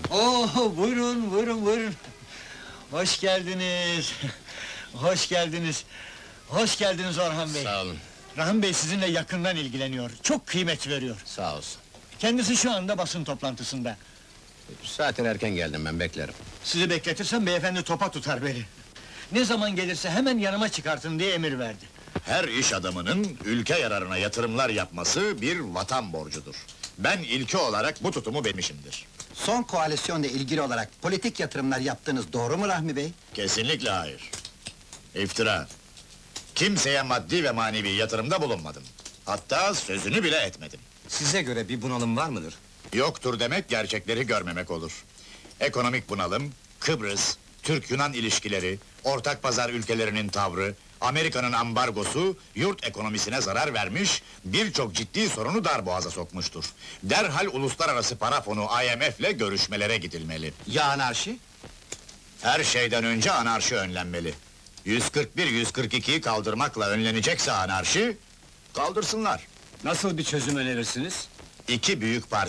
Buyurun, buyurun, buyurun. Hoş geldiniz. Hoş geldiniz. Hoş geldiniz Orhan Bey. Sağ olun, Rahmi Bey sizinle yakından ilgileniyor. Çok kıymet veriyor. sağ olsun. Kendisi şu anda basın toplantısında. Zaten erken geldim ben, beklerim. Sizi bekletirsem beyefendi topa tutar beni. Ne zaman gelirse hemen yanıma çıkartın diye emir verdi. Her iş adamının ülke yararına yatırımlar yapması bir vatan borcudur. Ben ilke olarak bu tutumu vermişimdir. Son koalisyonla ilgili olarak politik yatırımlar yaptığınız doğru mu Rahmi Bey? Kesinlikle hayır. İftira. Kimseye maddi ve manevi yatırımda bulunmadım. Hatta sözünü bile etmedim. Size göre bir bunalım var mıdır? Yoktur demek, gerçekleri görmemek olur. Ekonomik bunalım, Kıbrıs, Türk-Yunan ilişkileri, ortak pazar ülkelerinin tavrı, Amerika'nın ambargosu, yurt ekonomisine zarar vermiş, birçok ciddi sorunu darboğaza sokmuştur. Derhal uluslararası para fonu IMF'le görüşmelere gidilmeli. Ya anarşi? Her şeyden önce anarşi önlenmeli. 141-142'yi kaldırmakla önlenecekse anarşi, kaldırsınlar. Nasıl bir çözüm önerirsiniz? İki büyük parti